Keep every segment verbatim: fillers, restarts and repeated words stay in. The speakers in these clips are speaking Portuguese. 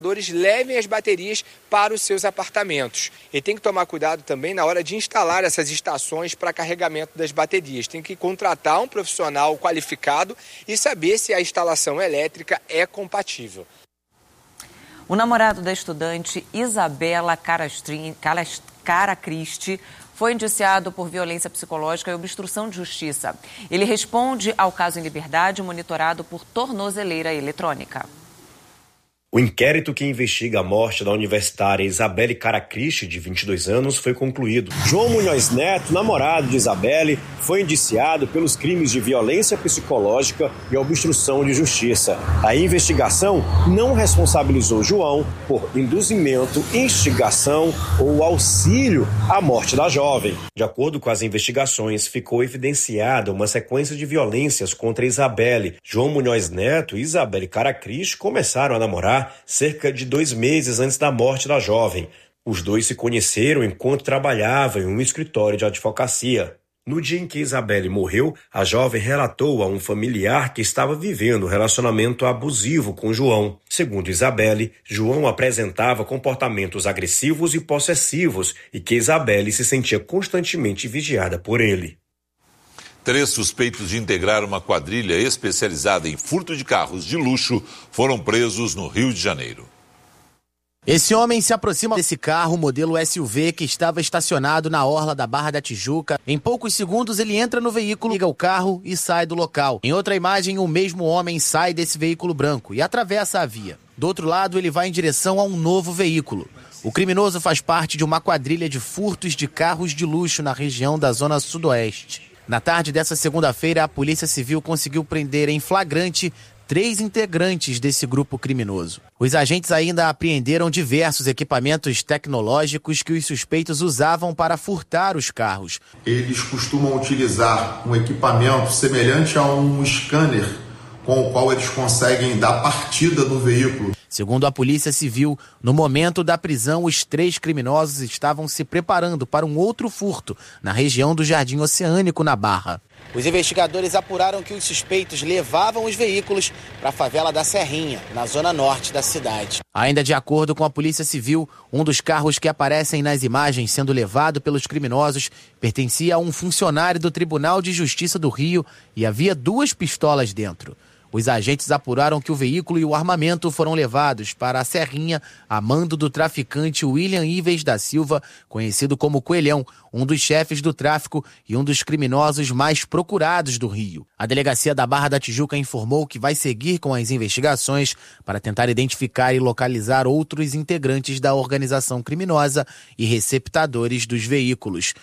levem as baterias para os seus apartamentos. E tem que tomar cuidado também na hora de instalar essas estações para carregamento das baterias. Tem que contratar um profissional qualificado e saber se a instalação elétrica é compatível. O namorado da estudante Isabela Caracristi foi indiciado por violência psicológica e obstrução de justiça. Ele responde ao caso em liberdade, monitorado por tornozeleira eletrônica. O inquérito que investiga a morte da universitária Isabelle Caracristi, de vinte e dois anos, foi concluído. João Munhoz Neto, namorado de Isabelle, foi indiciado pelos crimes de violência psicológica e obstrução de justiça. A investigação não responsabilizou João por induzimento, instigação ou auxílio à morte da jovem. De acordo com as investigações, ficou evidenciada uma sequência de violências contra Isabelle. João Munhoz Neto e Isabelle Caracristi começaram a namorar cerca de dois meses antes da morte da jovem. Os dois se conheceram enquanto trabalhavam em um escritório de advocacia. No dia em que Isabelle morreu, a jovem relatou a um familiar que estava vivendo um relacionamento abusivo com João. Segundo Isabelle, João apresentava comportamentos agressivos e possessivos e que Isabelle se sentia constantemente vigiada por ele. Três suspeitos de integrar uma quadrilha especializada em furto de carros de luxo foram presos no Rio de Janeiro. Esse homem se aproxima desse carro modelo S U V que estava estacionado na orla da Barra da Tijuca. Em poucos segundos ele entra no veículo, liga o carro e sai do local. Em outra imagem, o mesmo homem sai desse veículo branco e atravessa a via. Do outro lado, ele vai em direção a um novo veículo. O criminoso faz parte de uma quadrilha de furtos de carros de luxo na região da Zona Sudoeste. Na tarde dessa segunda-feira, a Polícia Civil conseguiu prender em flagrante três integrantes desse grupo criminoso. Os agentes ainda apreenderam diversos equipamentos tecnológicos que os suspeitos usavam para furtar os carros. Eles costumam utilizar um equipamento semelhante a um scanner, com o qual eles conseguem dar partida no veículo. Segundo a Polícia Civil, no momento da prisão, os três criminosos estavam se preparando para um outro furto na região do Jardim Oceânico, na Barra. Os investigadores apuraram que os suspeitos levavam os veículos para a favela da Serrinha, na zona norte da cidade. Ainda de acordo com a Polícia Civil, um dos carros que aparecem nas imagens sendo levado pelos criminosos pertencia a um funcionário do Tribunal de Justiça do Rio e havia duas pistolas dentro. Os agentes apuraram que o veículo e o armamento foram levados para a Serrinha a mando do traficante William Ives da Silva, conhecido como Coelhão, um dos chefes do tráfico e um dos criminosos mais procurados do Rio. A delegacia da Barra da Tijuca informou que vai seguir com as investigações para tentar identificar e localizar outros integrantes da organização criminosa e receptadores dos veículos.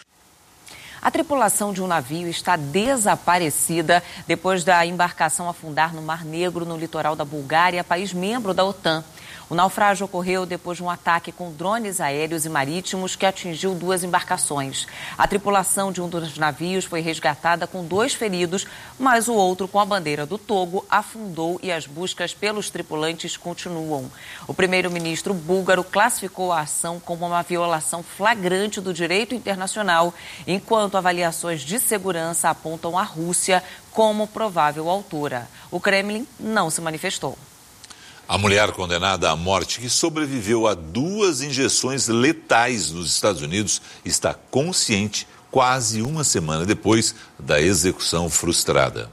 A tripulação de um navio está desaparecida depois da embarcação afundar no Mar Negro, no litoral da Bulgária, país membro da OTAN. O naufrágio ocorreu depois de um ataque com drones aéreos e marítimos que atingiu duas embarcações. A tripulação de um dos navios foi resgatada com dois feridos, mas o outro, com a bandeira do Togo, afundou e as buscas pelos tripulantes continuam. O primeiro-ministro búlgaro classificou a ação como uma violação flagrante do direito internacional, enquanto avaliações de segurança apontam a Rússia como provável autora. O Kremlin não se manifestou. A mulher condenada à morte, que sobreviveu a duas injeções letais nos Estados Unidos, está consciente quase uma semana depois da execução frustrada.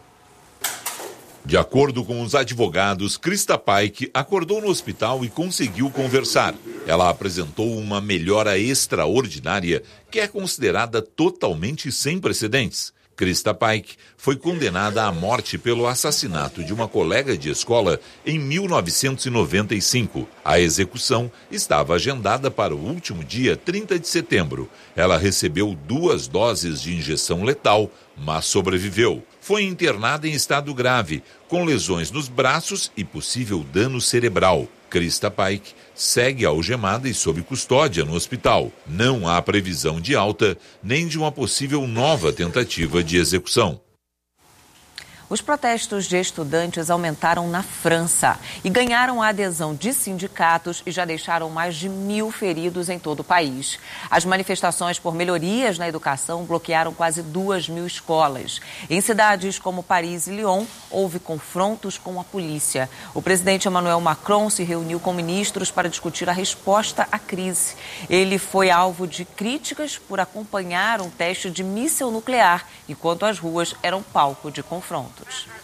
De acordo com os advogados, Krista Paik acordou no hospital e conseguiu conversar. Ela apresentou uma melhora extraordinária que é considerada totalmente sem precedentes. Krista Paik foi condenada à morte pelo assassinato de uma colega de escola em mil novecentos e noventa e cinco. A execução estava agendada para o último dia trinta de setembro. Ela recebeu duas doses de injeção letal, mas sobreviveu. Foi internada em estado grave, com lesões nos braços e possível dano cerebral. Krista Paik segue algemada e sob custódia no hospital. Não há previsão de alta nem de uma possível nova tentativa de execução. Os protestos de estudantes aumentaram na França e ganharam a adesão de sindicatos e já deixaram mais de mil feridos em todo o país. As manifestações por melhorias na educação bloquearam quase duas mil escolas. Em cidades como Paris e Lyon, houve confrontos com a polícia. O presidente Emmanuel Macron se reuniu com ministros para discutir a resposta à crise. Ele foi alvo de críticas por acompanhar um teste de míssil nuclear, enquanto as ruas eram palco de confrontos.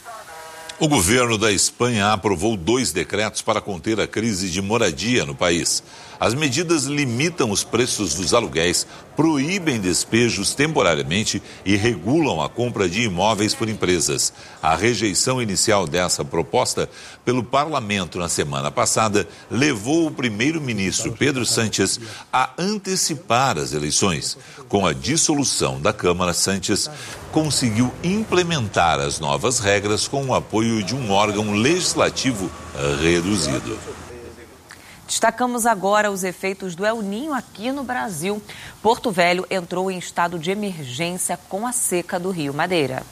O governo da Espanha aprovou dois decretos para conter a crise de moradia no país. As medidas limitam os preços dos aluguéis, proíbem despejos temporariamente e regulam a compra de imóveis por empresas. A rejeição inicial dessa proposta pelo parlamento na semana passada levou o primeiro-ministro Pedro Sánchez a antecipar as eleições. Com a dissolução da Câmara, Sánchez conseguiu implementar as novas regras com o apoio de um órgão legislativo reduzido. Destacamos agora os efeitos do El Niño aqui no Brasil. Porto Velho entrou em estado de emergência com a seca do Rio Madeira.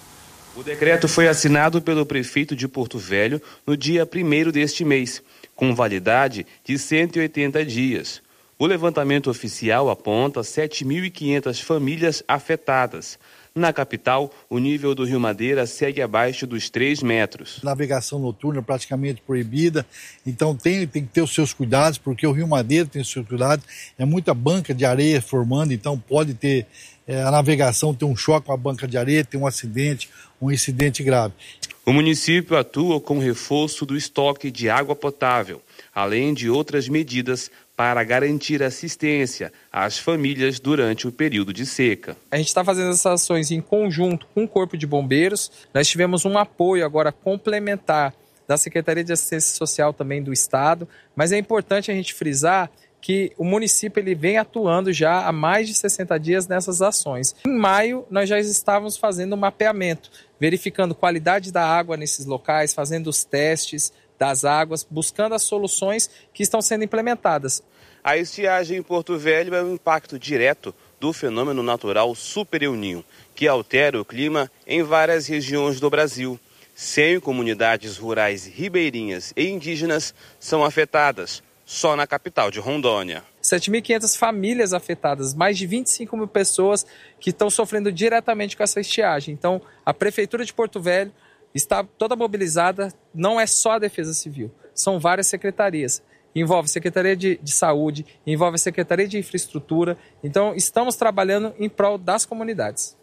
O decreto foi assinado pelo prefeito de Porto Velho no dia primeiro deste mês, com validade de cento e oitenta dias. O levantamento oficial aponta sete mil e quinhentas famílias afetadas. Na capital, o nível do Rio Madeira segue abaixo dos três metros. Navegação noturna praticamente proibida, então tem, tem que ter os seus cuidados, porque o Rio Madeira tem os seus cuidados, é muita banca de areia formando, então pode ter é, a navegação, ter um choque com a banca de areia, ter um acidente, um incidente grave. O município atua com reforço do estoque de água potável, além de outras medidas para garantir assistência às famílias durante o período de seca. A gente está fazendo essas ações em conjunto com o Corpo de Bombeiros. Nós tivemos um apoio agora complementar da Secretaria de Assistência Social também do Estado, mas é importante a gente frisar que o município ele vem atuando já há mais de sessenta dias nessas ações. Em maio, nós já estávamos fazendo um mapeamento, verificando qualidade da água nesses locais, fazendo os testes das águas, buscando as soluções que estão sendo implementadas. A estiagem em Porto Velho é um impacto direto do fenômeno natural Super El Niño, que altera o clima em várias regiões do Brasil. cem comunidades rurais ribeirinhas e indígenas são afetadas, só na capital de Rondônia. sete mil e quinhentas famílias afetadas, mais de vinte e cinco mil pessoas que estão sofrendo diretamente com essa estiagem. Então, a Prefeitura de Porto Velho está toda mobilizada, não é só a Defesa Civil, são várias secretarias. Envolve Secretaria de, de Saúde, envolve a Secretaria de Infraestrutura. Então, estamos trabalhando em prol das comunidades.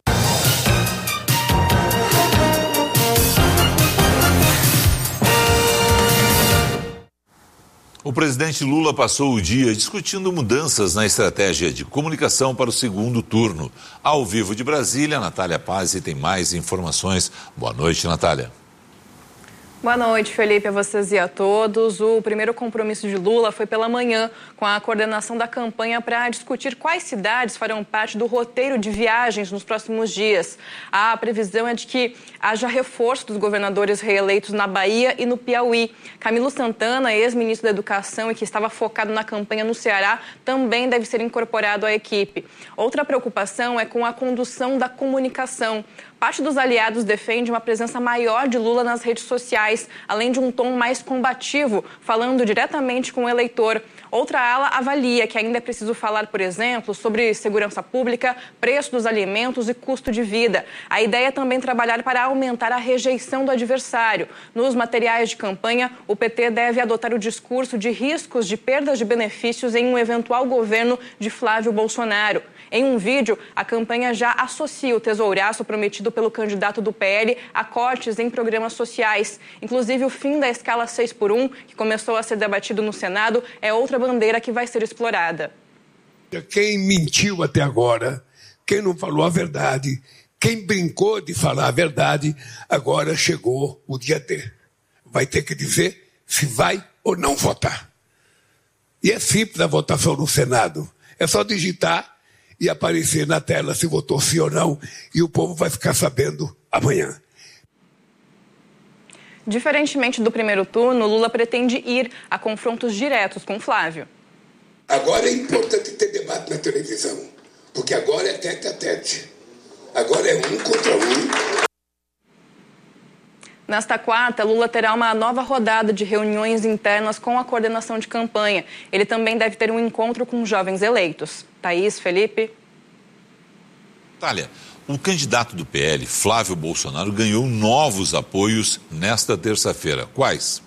O presidente Lula passou o dia discutindo mudanças na estratégia de comunicação para o segundo turno. Ao vivo de Brasília, Natália Pazzi tem mais informações. Boa noite, Natália. Boa noite, Felipe, a vocês e a todos. O primeiro compromisso de Lula foi pela manhã, com a coordenação da campanha para discutir quais cidades farão parte do roteiro de viagens nos próximos dias. A previsão é de que haja reforço dos governadores reeleitos na Bahia e no Piauí. Camilo Santana, ex-ministro da Educação e que estava focado na campanha no Ceará, também deve ser incorporado à equipe. Outra preocupação é com a condução da comunicação. Parte dos aliados defende uma presença maior de Lula nas redes sociais, além de um tom mais combativo, falando diretamente com o eleitor. Outra ala avalia que ainda é preciso falar, por exemplo, sobre segurança pública, preço dos alimentos e custo de vida. A ideia é também trabalhar para aumentar a rejeição do adversário. Nos materiais de campanha, o P T deve adotar o discurso de riscos de perdas de benefícios em um eventual governo de Flávio Bolsonaro. Em um vídeo, a campanha já associa o tesouraço prometido pelo candidato do P L a cortes em programas sociais. Inclusive, o fim da escala seis por um, que começou a ser debatido no Senado, é outra bandeira que vai ser explorada. Quem mentiu até agora, quem não falou a verdade, quem brincou de falar a verdade, agora chegou o dia D. Vai ter que dizer se vai ou não votar. E é simples a votação no Senado. É só digitar e aparecer na tela se votou sim ou não, e o povo vai ficar sabendo amanhã. Diferentemente do primeiro turno, Lula pretende ir a confrontos diretos com Flávio. Agora é importante ter debate na televisão, porque agora é tete a tete. Agora é um contra um. Nesta quarta, Lula terá uma nova rodada de reuniões internas com a coordenação de campanha. Ele também deve ter um encontro com jovens eleitos. Thaís, Felipe. Natália, o candidato do P L, Flávio Bolsonaro, ganhou novos apoios nesta terça-feira. Quais?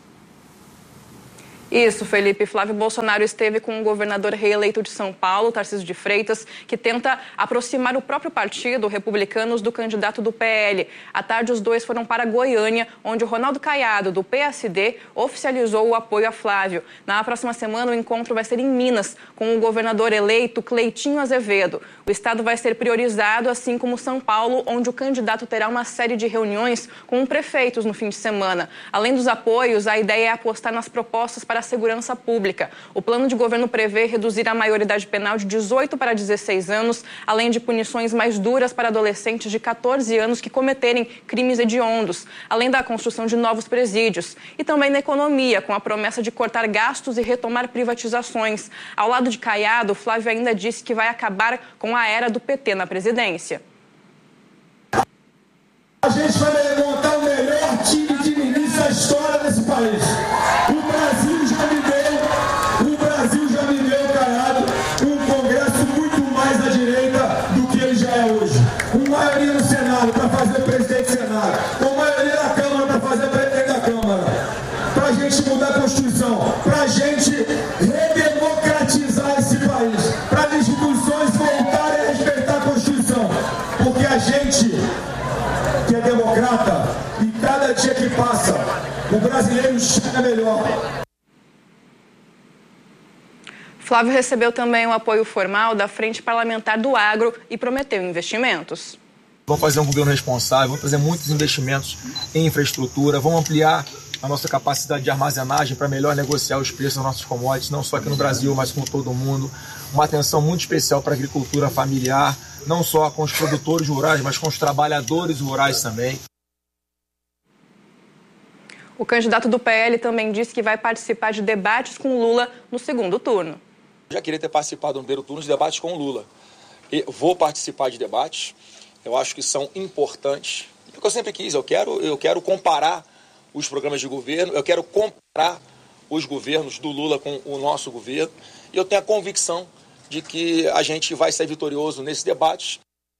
Isso, Felipe. Flávio Bolsonaro esteve com o governador reeleito de São Paulo, Tarcísio de Freitas, que tenta aproximar o próprio partido, Republicanos, do candidato do P L. À tarde, os dois foram para Goiânia, onde o Ronaldo Caiado, do P S D, oficializou o apoio a Flávio. Na próxima semana, o encontro vai ser em Minas, com o governador eleito Cleitinho Azevedo. O estado vai ser priorizado, assim como São Paulo, onde o candidato terá uma série de reuniões com prefeitos no fim de semana. Além dos apoios, a ideia é apostar nas propostas para a segurança pública. O plano de governo prevê reduzir a maioridade penal de dezoito para dezesseis anos, além de punições mais duras para adolescentes de catorze anos que cometerem crimes hediondos, além da construção de novos presídios. E também na economia, com a promessa de cortar gastos e retomar privatizações. Ao lado de Caiado, Flávio ainda disse que vai acabar com a era do P T na presidência. A gente vai montar o melhor time de ministros da história desse país. O Brasil já me deu, o Brasil já me deu, Caiado, um Congresso muito mais à direita do que ele já é hoje. Com maioria no Senado para fazer presidente do Senado, com maioria na Câmara para fazer presidente da Câmara. Para a gente mudar a Constituição, para a gente redemocratizar esse país, para as instituições voltarem a respeitar a Constituição. Porque a gente que é democrata e cada dia que passa, o brasileiro chega melhor. Flávio recebeu também o apoio formal da Frente Parlamentar do Agro e prometeu investimentos. Vamos fazer um governo responsável, vamos fazer muitos investimentos em infraestrutura, vamos ampliar a nossa capacidade de armazenagem para melhor negociar os preços das nossas commodities, não só aqui no Brasil, mas com todo mundo. Uma atenção muito especial para a agricultura familiar, não só com os produtores rurais, mas com os trabalhadores rurais também. O candidato do P L também disse que vai participar de debates com Lula no segundo turno. Eu já queria ter participado no primeiro turno de debates com Lula. E vou participar de debates, eu acho que são importantes. É o que eu sempre quis, eu quero, eu quero comparar os programas de governo, eu quero comparar os governos do Lula com o nosso governo. E eu tenho a convicção de que a gente vai ser vitorioso nesse debate.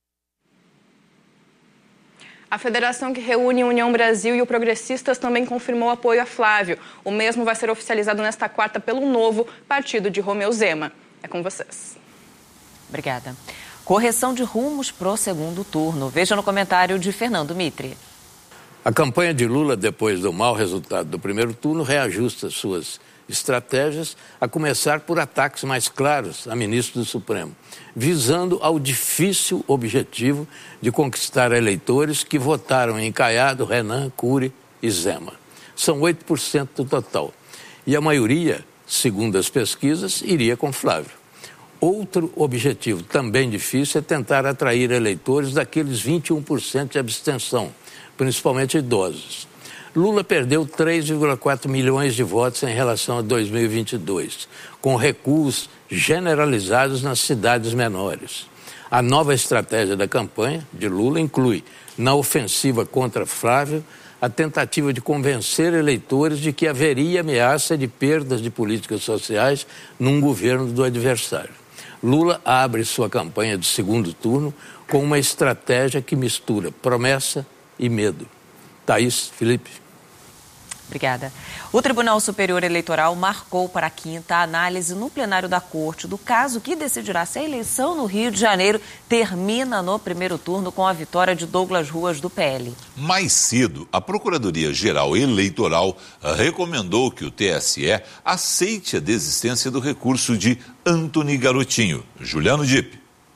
A federação que reúne União Brasil e o Progressistas também confirmou apoio a Flávio. O mesmo vai ser oficializado nesta quarta pelo novo partido de Romeu Zema. É com vocês. Obrigada. Correção de rumos para o segundo turno. Veja no comentário de Fernando Mitre. A campanha de Lula, depois do mau resultado do primeiro turno, reajusta suas estratégias, a começar por ataques mais claros a ministro do Supremo, visando ao difícil objetivo de conquistar eleitores que votaram em Caiado, Renan, Cury e Zema. São oito por cento do total. E a maioria, segundo as pesquisas, iria com Flávio. Outro objetivo também difícil é tentar atrair eleitores daqueles vinte e um por cento de abstenção, principalmente idosos. Lula perdeu três vírgula quatro milhões de votos em relação a dois mil e vinte e dois, com recuos generalizados nas cidades menores. A nova estratégia da campanha de Lula inclui, na ofensiva contra Flávio, a tentativa de convencer eleitores de que haveria ameaça de perdas de políticas sociais num governo do adversário. Lula abre sua campanha de segundo turno com uma estratégia que mistura promessa e medo. Thaís, Felipe. Obrigada. O Tribunal Superior Eleitoral marcou para a quinta a análise no plenário da Corte do caso que decidirá se a eleição no Rio de Janeiro termina no primeiro turno com a vitória de Douglas Ruas, do P L. Mais cedo, a Procuradoria-Geral Eleitoral recomendou que o T S E aceite a desistência do recurso de Antony Garotinho. Juliano Dipp.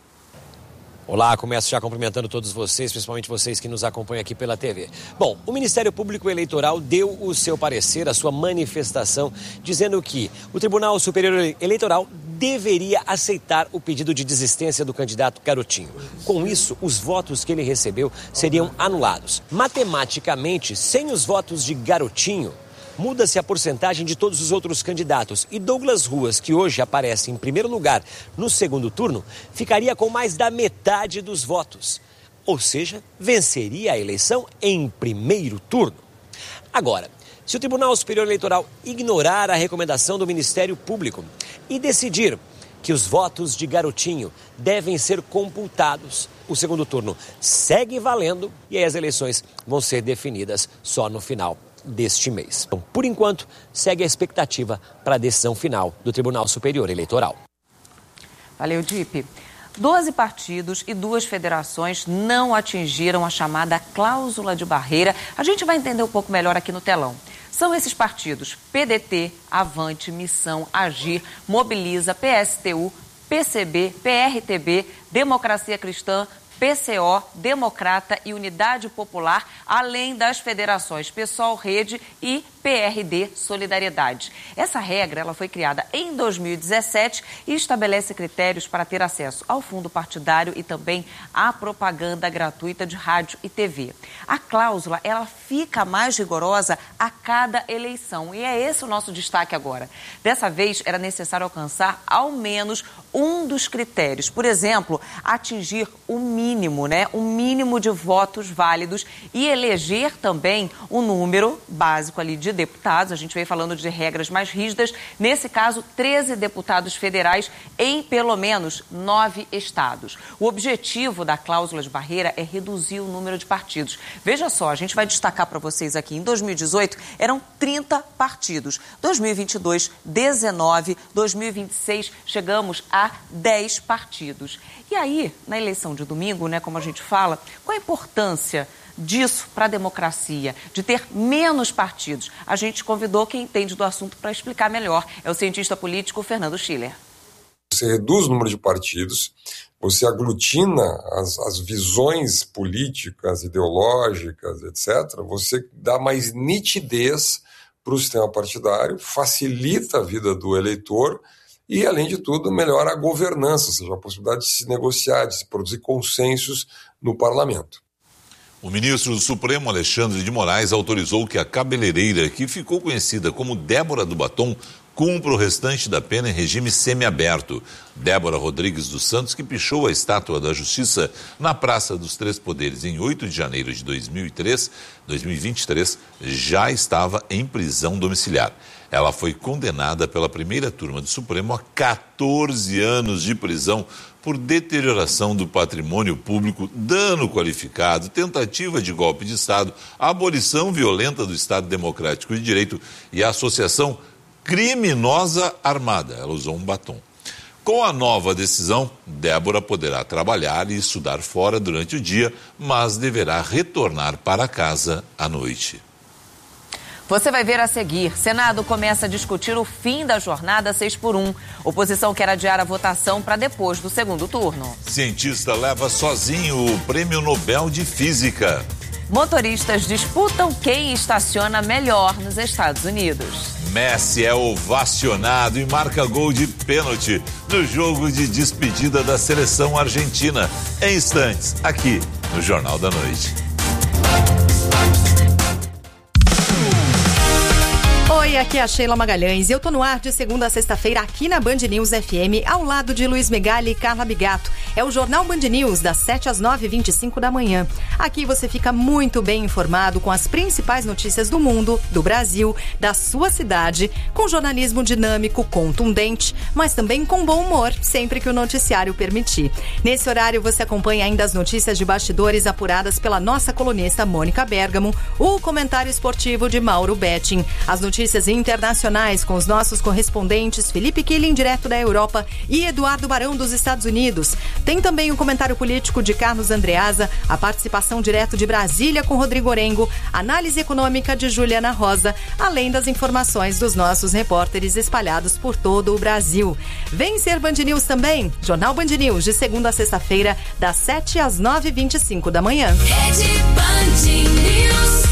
Olá, começo já cumprimentando todos vocês, principalmente vocês que nos acompanham aqui pela T V. Bom, o Ministério Público Eleitoral deu o seu parecer, a sua manifestação, dizendo que o Tribunal Superior Eleitoral deveria aceitar o pedido de desistência do candidato Garotinho. Com isso, os votos que ele recebeu seriam anulados. Matematicamente, sem os votos de Garotinho, muda-se a porcentagem de todos os outros candidatos. E Douglas Ruas, que hoje aparece em primeiro lugar no segundo turno, ficaria com mais da metade dos votos. Ou seja, venceria a eleição em primeiro turno. Agora, se o Tribunal Superior Eleitoral ignorar a recomendação do Ministério Público e decidir que os votos de Garotinho devem ser computados, o segundo turno segue valendo e aí as eleições vão ser definidas só no final deste mês. Então, por enquanto, segue a expectativa para a decisão final do Tribunal Superior Eleitoral. Valeu, Dipe. Doze partidos e duas federações não atingiram a chamada cláusula de barreira. A gente vai entender um pouco melhor aqui no telão. São esses partidos P D T, Avante, Missão, Agir, Mobiliza, P S T U, P C B, P R T B, Democracia Cristã, P C O, Democrata e Unidade Popular, além das federações PSOL, Rede e P R D Solidariedade. Essa regra ela foi criada em dois mil e dezessete e estabelece critérios para ter acesso ao fundo partidário e também à propaganda gratuita de rádio e T V. A cláusula ela fica mais rigorosa a cada eleição e é esse o nosso destaque agora. Dessa vez era necessário alcançar ao menos um dos critérios. Por exemplo, atingir o mínimo, né? O mínimo de votos válidos e eleger também o número básico ali de deputados. A gente veio falando de regras mais rígidas. Nesse caso, treze deputados federais em pelo menos nove estados. O objetivo da cláusula de barreira é reduzir o número de partidos. Veja só, a gente vai destacar para vocês aqui. Em dois mil e dezoito, eram trinta partidos. dois mil e vinte e dois, dezenove. dois mil e vinte e seis, chegamos a dez partidos. E aí, na eleição de domingo, né, como a gente fala, qual a importância disso para a democracia, de ter menos partidos? A gente convidou quem entende do assunto para explicar melhor. É o cientista político Fernando Schiller. Você reduz o número de partidos, você aglutina as, as visões políticas, ideológicas, etcétera. Você dá mais nitidez para o sistema partidário, facilita a vida do eleitor e, além de tudo, melhora a governança, ou seja, a possibilidade de se negociar, de se produzir consensos no parlamento. O ministro do Supremo, Alexandre de Moraes, autorizou que a cabeleireira, que ficou conhecida como Débora do Batom, cumpra o restante da pena em regime semiaberto. Débora Rodrigues dos Santos, que pichou a estátua da Justiça na Praça dos Três Poderes em oito de janeiro de dois mil e três, dois mil e vinte e três, já estava em prisão domiciliar. Ela foi condenada pela primeira turma do Supremo a quatorze anos de prisão por deterioração do patrimônio público, dano qualificado, tentativa de golpe de Estado, abolição violenta do Estado Democrático de Direito e associação criminosa armada. Ela usou um batom. Com a nova decisão, Débora poderá trabalhar e estudar fora durante o dia, mas deverá retornar para casa à noite. Você vai ver a seguir. Senado começa a discutir o fim da jornada seis por um. Oposição quer adiar a votação para depois do segundo turno. Cientista leva sozinho o Prêmio Nobel de Física. Motoristas disputam quem estaciona melhor nos Estados Unidos. Messi é ovacionado e marca gol de pênalti no jogo de despedida da seleção argentina. Em instantes, aqui no Jornal da Noite. Oi, aqui é a Sheila Magalhães e eu tô no ar de segunda a sexta-feira aqui na Band News F M, ao lado de Luiz Megali e Carla Bigato. É o Jornal Band News, das sete às nove e vinte e cinco da manhã. Aqui você fica muito bem informado com as principais notícias do mundo, do Brasil, da sua cidade, com jornalismo dinâmico, contundente, mas também com bom humor, sempre que o noticiário permitir. Nesse horário você acompanha ainda as notícias de bastidores apuradas pela nossa colunista Mônica Bergamo, o comentário esportivo de Mauro Betting, as notícias internacionais com os nossos correspondentes Felipe Killing, direto da Europa, e Eduardo Barão, dos Estados Unidos. Tem também o comentário político de Carlos Andreasa, a participação direto de Brasília com Rodrigo Orengo, análise econômica de Juliana Rosa, além das informações dos nossos repórteres espalhados por todo o Brasil. Vem ser Band News também, Jornal Band News, de segunda a sexta-feira, das sete às nove e vinte e cinco da manhã. Rede Band News.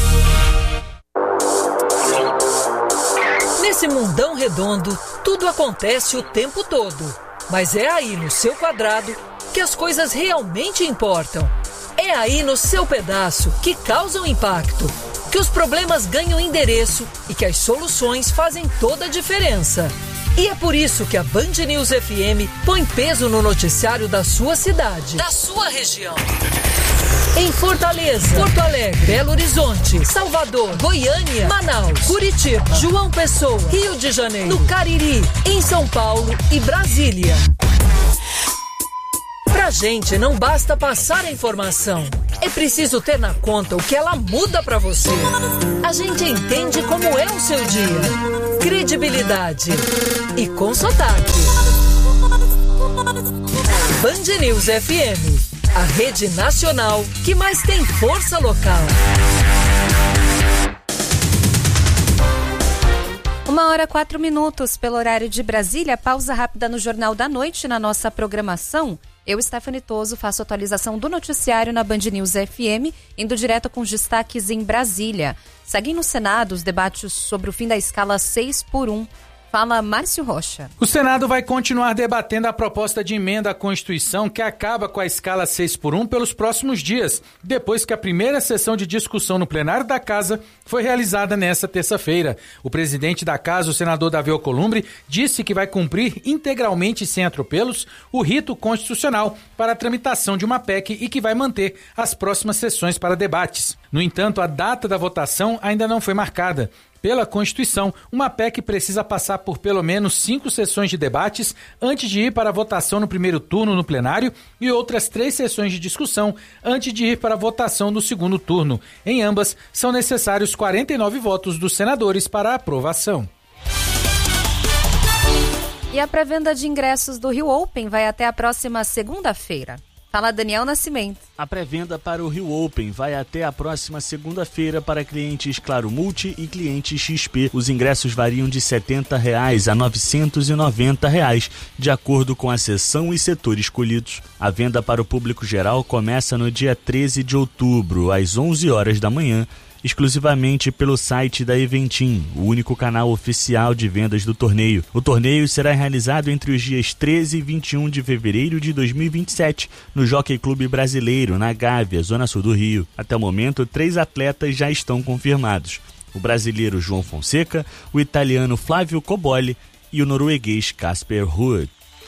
Nesse mundão redondo, tudo acontece o tempo todo. Mas é aí no seu quadrado que as coisas realmente importam. É aí no seu pedaço que causam impacto, que os problemas ganham endereço e que as soluções fazem toda a diferença. E é por isso que a Band News F M põe peso no noticiário da sua cidade, da sua região. Em Fortaleza, Porto Alegre, Belo Horizonte, Salvador, Goiânia, Manaus, Curitiba, João Pessoa, Rio de Janeiro, no Cariri, em São Paulo e Brasília. Pra gente não basta passar a informação, é preciso ter na conta o que ela muda pra você. A gente entende como é o seu dia. Credibilidade e com sotaque. Band News F M, a rede nacional que mais tem força local. Uma hora, quatro minutos pelo horário de Brasília. Pausa rápida no Jornal da Noite na nossa programação. Eu, Stephanie Toso, faço atualização do noticiário na Band News F M, indo direto com os destaques em Brasília. Seguem no Senado os debates sobre o fim da escala seis por um. Fala Márcio Rocha. O Senado vai continuar debatendo a proposta de emenda à Constituição que acaba com a escala seis por um pelos próximos dias, depois que a primeira sessão de discussão no plenário da Casa foi realizada nesta terça-feira. O presidente da Casa, o senador Davi Alcolumbre, disse que vai cumprir integralmente, sem atropelos, o rito constitucional para a tramitação de uma P E C e que vai manter as próximas sessões para debates. No entanto, a data da votação ainda não foi marcada. Pela Constituição, uma P E C precisa passar por pelo menos cinco sessões de debates antes de ir para a votação no primeiro turno no plenário e outras três sessões de discussão antes de ir para a votação no segundo turno. Em ambas, são necessários quarenta e nove votos dos senadores para a aprovação. E a pré-venda de ingressos do Rio Open vai até a próxima segunda-feira. Fala Daniel Nascimento. A pré-venda para o Rio Open vai até a próxima segunda-feira para clientes Claro Multi e clientes X P. Os ingressos variam de setenta reais a novecentos e noventa reais, de acordo com a seção e setor escolhidos. A venda para o público geral começa no dia treze de outubro, às onze horas da manhã, exclusivamente pelo site da Eventim, o único canal oficial de vendas do torneio. O torneio será realizado entre os dias treze e vinte e um de fevereiro de dois mil e vinte e sete, no Jockey Clube Brasileiro, na Gávea, zona sul do Rio. Até o momento, três atletas já estão confirmados: o brasileiro João Fonseca, o italiano Flávio Cobolli e o norueguês Casper Ruud.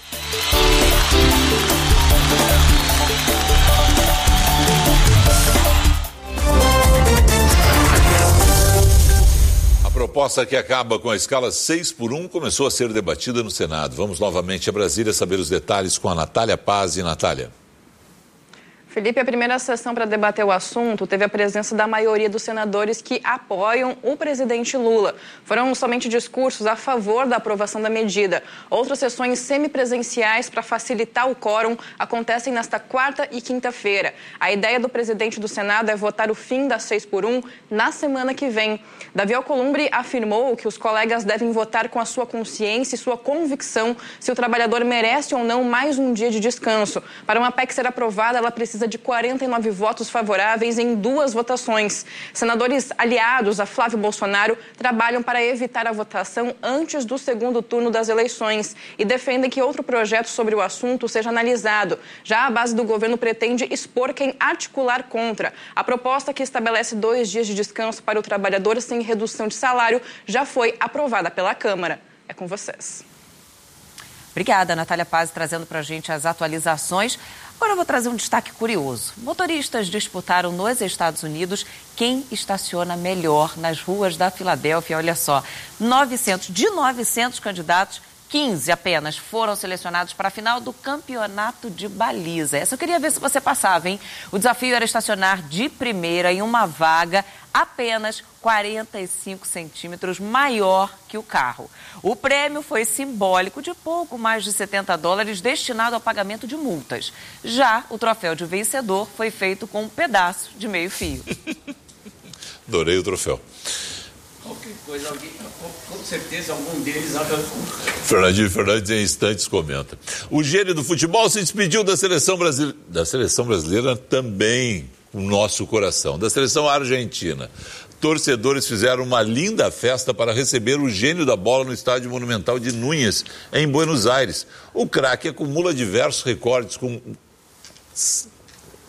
A proposta que acaba com a escala seis por um começou a ser debatida no Senado. Vamos novamente a Brasília saber os detalhes com a Natália Paz. E Natália. Felipe, a primeira sessão para debater o assunto teve a presença da maioria dos senadores que apoiam o presidente Lula. Foram somente discursos a favor da aprovação da medida. Outras sessões semipresenciais para facilitar o quórum acontecem nesta quarta e quinta-feira. A ideia do presidente do Senado é votar o fim da seis por um na semana que vem. Davi Alcolumbre afirmou que os colegas devem votar com a sua consciência e sua convicção se o trabalhador merece ou não mais um dia de descanso. Para uma P E C ser aprovada, ela precisa de quarenta e nove votos favoráveis em duas votações. Senadores aliados a Flávio Bolsonaro trabalham para evitar a votação antes do segundo turno das eleições e defendem que outro projeto sobre o assunto seja analisado. Já a base do governo pretende expor quem articular contra. A proposta que estabelece dois dias de descanso para o trabalhador sem redução de salário já foi aprovada pela Câmara. É com vocês. Obrigada, Natália Paz, trazendo para a gente as atualizações. Agora eu vou trazer um destaque curioso. Motoristas disputaram nos Estados Unidos quem estaciona melhor nas ruas da Filadélfia. Olha só, novecentos, de novecentos candidatos, quinze apenas foram selecionados para a final do campeonato de baliza. Essa eu queria ver se você passava, hein? O desafio era estacionar de primeira em uma vaga apenas quarenta e cinco centímetros maior que o carro. O prêmio foi simbólico de pouco mais de setenta dólares destinado ao pagamento de multas. Já o troféu de vencedor foi feito com um pedaço de meio fio. Adorei o troféu. Qualquer coisa, alguém, com certeza algum deles... Fernandinho Fernandes em instantes comenta. O gênio do futebol se despediu da seleção brasileira, da seleção brasileira também, o nosso coração, da seleção argentina. Torcedores fizeram uma linda festa para receber o gênio da bola no Estádio Monumental de Núñez, em Buenos Aires. O craque acumula diversos recordes com...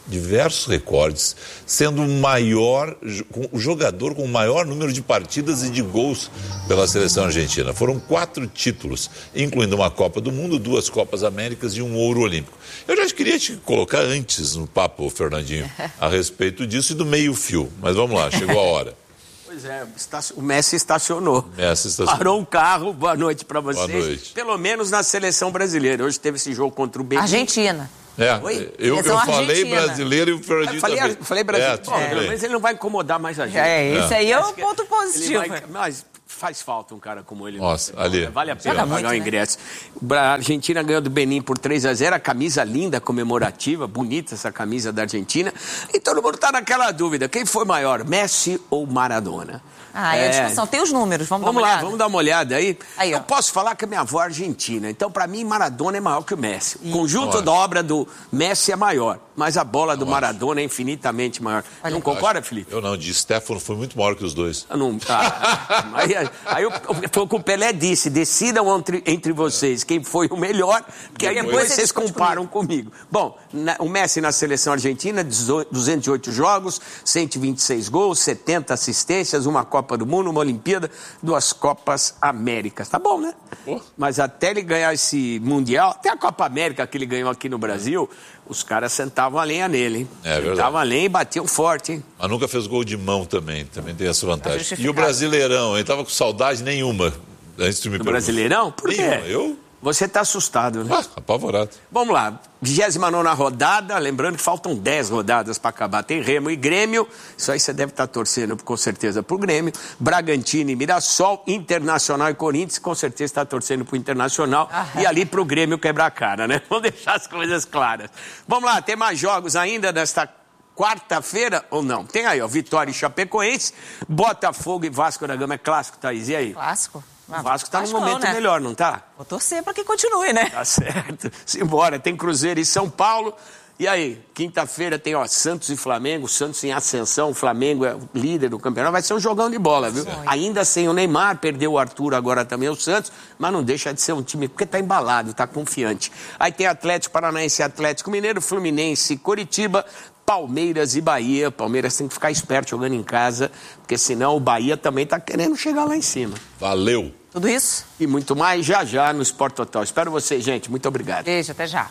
diversos recordes, sendo o maior, o jogador com o maior número de partidas e de gols pela seleção argentina. Foram quatro títulos, incluindo uma Copa do Mundo, duas Copas Américas e um ouro olímpico. Eu já queria te colocar antes no papo, Fernandinho, a respeito disso e do meio-fio, mas vamos lá, chegou a hora. Pois é, o Messi estacionou. Messi estacionou. Parou um carro, boa noite para vocês. Boa noite. Pelo menos na seleção brasileira. Hoje teve esse jogo contra o Benin. Argentina. É, Oi? eu, eu falei brasileiro e o Fernandinho falei, também. Falei brasileiro, é, Bom, mas ele não vai incomodar mais a gente. É, esse aí é o ponto positivo. Vai, mas faz falta um cara como ele. Nossa, ali. Vale a pena pagar o ingresso. Né? A Argentina ganhou do Benin por três a zero, a camisa linda, comemorativa, bonita essa camisa da Argentina. E todo mundo está naquela dúvida, quem foi maior, Messi ou Maradona? Ah, é a discussão. Tem os números, vamos, vamos dar uma lá, olhada. vamos dar uma olhada aí. aí eu posso falar que a minha avó é argentina, então para mim Maradona é maior que o Messi. O conjunto Nossa. da obra do Messi é maior, mas a bola do Eu Maradona acho. é infinitamente maior. Olha, não concorda, acho, Felipe? Eu não, de Stefano foi muito maior que os dois. Eu não, ah, aí aí eu, foi o que o Pelé disse, decidam entre, entre vocês quem foi o melhor, porque aí depois, depois vocês comparam comigo. comigo. Bom, na, o Messi na seleção argentina, duzentos e oito jogos, cento e vinte e seis gols, setenta assistências, uma Copa do Mundo, uma Olimpíada, duas Copas Américas. Tá bom, né? Oh. Mas até ele ganhar esse Mundial, até a Copa América que ele ganhou aqui no Brasil, os caras sentavam a lenha nele, hein? É verdade. Sentavam a lenha e batiam forte, hein? Mas nunca fez gol de mão também, também tem essa vantagem. E o Brasileirão, ele tava com saudade nenhuma antes de me perguntar. Brasileirão? Por quê? Nenhuma. Eu? Você está assustado, né? Ah, apavorado. Vamos lá, vigésima nona rodada, lembrando que faltam dez rodadas para acabar. Tem Remo e Grêmio, isso aí você deve estar torcendo com certeza pro Grêmio. Bragantino e Mirassol, Internacional e Corinthians, com certeza está torcendo pro Internacional. Ah, e ali pro Grêmio quebrar a cara, né? Vamos deixar as coisas claras. Vamos lá, tem mais jogos ainda nesta quarta-feira ou não? Tem aí, ó, Vitória e Chapecoense, Botafogo e Vasco da Gama, é clássico, Thaís, e aí? Clássico. O Vasco está num momento não, né? melhor, não tá? Vou torcer para que continue, né? Tá certo. Simbora, tem Cruzeiro e São Paulo. E aí, quinta-feira tem, ó, Santos e Flamengo, Santos em ascensão, o Flamengo é o líder do campeonato, vai ser um jogão de bola, viu? Sim. Ainda sem o Neymar, perdeu o Arthur, agora também o Santos, mas não deixa de ser um time, porque tá embalado, tá confiante. Aí tem Atlético Paranaense, Atlético Mineiro, Fluminense, Coritiba, Palmeiras e Bahia. Palmeiras tem que ficar esperto jogando em casa, porque senão o Bahia também tá querendo chegar lá em cima. Valeu. Tudo isso? E muito mais já já no Sport Total. Espero vocês, gente. Muito obrigado. Beijo, até já.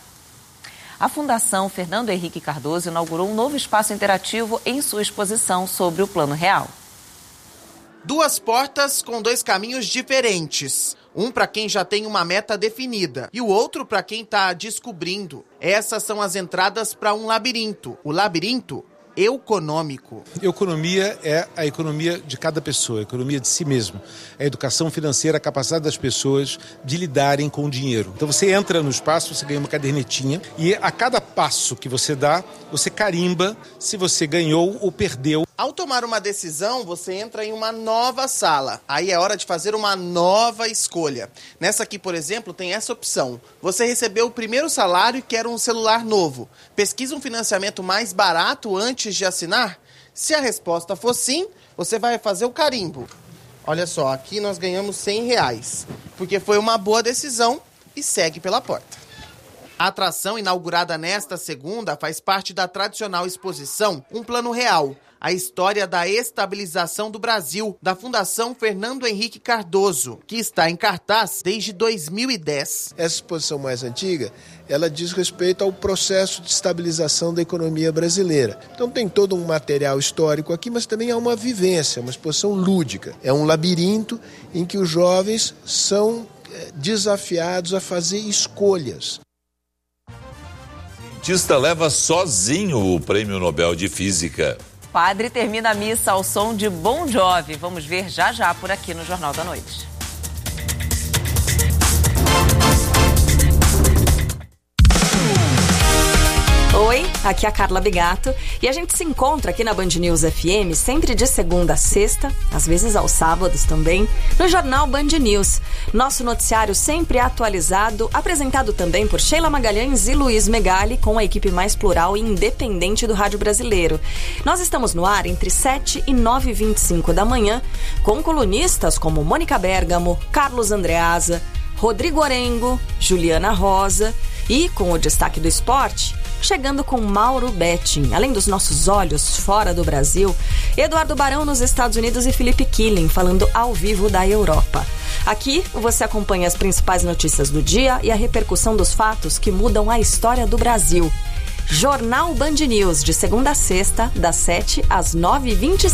A Fundação Fernando Henrique Cardoso inaugurou um novo espaço interativo em sua exposição sobre o Plano Real. Duas portas com dois caminhos diferentes. Um para quem já tem uma meta definida e o outro para quem está descobrindo. Essas são as entradas para um labirinto. O labirinto econômico. Economia é a economia de cada pessoa, a economia de si mesmo. A educação financeira, a capacidade das pessoas de lidarem com o dinheiro. Então você entra no espaço, você ganha uma cadernetinha e a cada passo que você dá, você carimba se você ganhou ou perdeu. Ao tomar uma decisão, você entra em uma nova sala. Aí é hora de fazer uma nova escolha. Nessa aqui, por exemplo, tem essa opção. Você recebeu o primeiro salário e quer um celular novo. Pesquisa um financiamento mais barato antes de assinar? Se a resposta for sim, você vai fazer o carimbo. Olha só, aqui nós ganhamos cem reais, porque foi uma boa decisão e segue pela porta. A atração inaugurada nesta segunda faz parte da tradicional exposição Um Plano Real, a história da estabilização do Brasil, da Fundação Fernando Henrique Cardoso, que está em cartaz desde dois mil e dez. Essa exposição mais antiga, ela diz respeito ao processo de estabilização da economia brasileira. Então tem todo um material histórico aqui, mas também há uma vivência, uma exposição lúdica. É um labirinto em que os jovens são desafiados a fazer escolhas. O cientista leva sozinho o Prêmio Nobel de Física. Padre termina a missa ao som de Bon Jovi. Vamos ver já já por aqui no Jornal da Noite. Oi, aqui é a Carla Bigato e a gente se encontra aqui na Band News F M sempre de segunda a sexta, às vezes aos sábados também, no Jornal Band News. Nosso noticiário sempre atualizado, apresentado também por Sheila Magalhães e Luiz Megali, com a equipe mais plural e independente do rádio brasileiro. Nós estamos no ar entre sete e nove e vinte e cinco da manhã, com colunistas como Mônica Bergamo, Carlos Andreasa, Rodrigo Orengo, Juliana Rosa e, com o destaque do esporte, chegando com Mauro Betting. Além dos nossos olhos fora do Brasil, Eduardo Barão nos Estados Unidos e Felipe Killing falando ao vivo da Europa. Aqui você acompanha as principais notícias do dia e a repercussão dos fatos que mudam a história do Brasil. Jornal Band News, de segunda a sexta, das sete às nove e vinte e cinco.